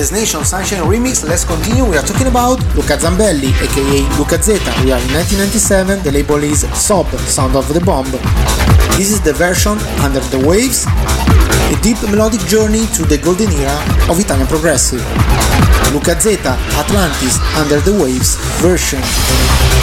Destination Sunshine remix, let's continue. We are talking about Luca Zambelli, aka Luca Zeta. We are in 1997, the label is Sob, Sound of the Bomb. This is the version Under the Waves, a deep melodic journey to the golden era of Italian progressive. Luca Zeta, Atlantis, Under the Waves version.